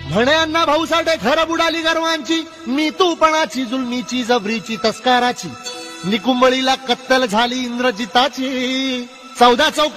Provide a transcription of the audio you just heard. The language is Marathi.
म्हणे अण्णा भाऊ साठे खरं बुडाली गर्वांची, मी तूपणाची जुलमीची जबरीची तस्काराची, निकुंबळीला कत्तल झाली इंद्रजिताची. 14 चौक